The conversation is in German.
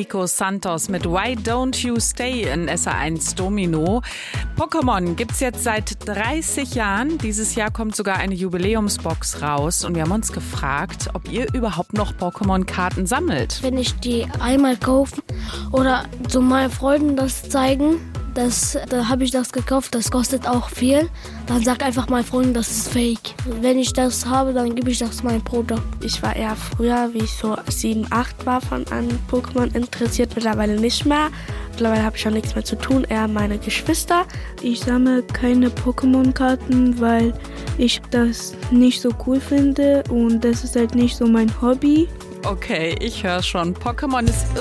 Nico Santos mit Why Don't You Stay in SR1 Domino. Pokémon gibt's jetzt seit 30 Jahren. Dieses Jahr kommt sogar eine Jubiläumsbox raus. Und wir haben uns gefragt, ob ihr überhaupt noch Pokémon-Karten sammelt. Wenn ich die einmal kaufe oder zu meinen Freunden das zeigen, da habe ich das gekauft, das kostet auch viel. Dann sag einfach meinen Freunden, das ist fake. Wenn ich das habe, dann gebe ich das meinem Bruder. Ich war eher früher, wie ich so 7, 8 war, an Pokémon interessiert. Mittlerweile nicht mehr. Mittlerweile habe ich auch nichts mehr zu tun, eher meine Geschwister. Ich sammle keine Pokémon-Karten, weil ich das nicht so cool finde und das ist halt nicht so mein Hobby. Okay, ich höre schon. Pokémon ist